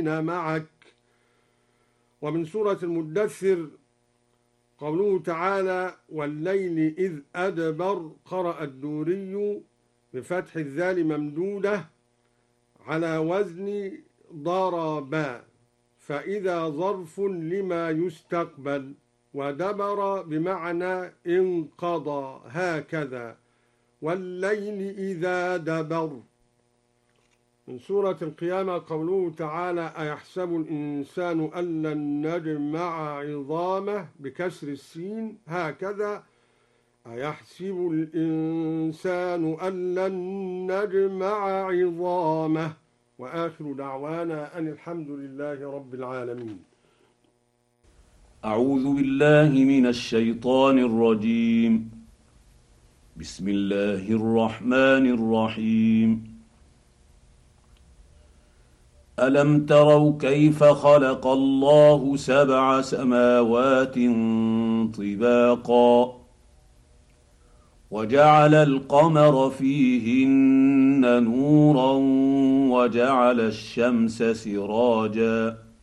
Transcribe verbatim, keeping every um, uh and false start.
الذين معك. ومن سورة المدثر قوله تعالى والليل إذ أدبر، قرأ الدوري بفتح الذال ممدودة على وزن ضرب، فإذا ظرف لما يستقبل، ودبر بمعنى انقضى هكذا، والليل إذا دبر. من سورة القيامة قوله تعالى أيحسب الإنسان أن لن نجمع عظامه بكسر السين هكذا، أيحسب الإنسان أن لن نجمع عظامه. وآخر دعوانا أن الحمد لله رب العالمين. أعوذ بالله من الشيطان الرجيم. بسم الله الرحمن الرحيم. ألم تروا كيف خلق الله سبع سماوات طباقا وجعل القمر فيهن نورا وجعل الشمس سراجا